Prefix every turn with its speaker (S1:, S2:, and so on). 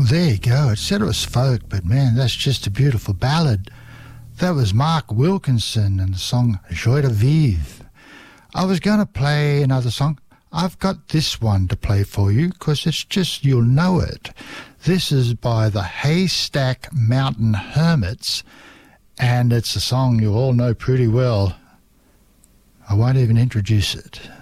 S1: There you go. It said it was folk, but man, that's just a beautiful ballad. That was Mark Wilkinson and the song Joie de Vivre. I was going to play another song. I've got this one to play for you because it's just, you'll know it. This is by the Haystack Mountain Hermits, and it's a song you all know pretty well. I won't even introduce it.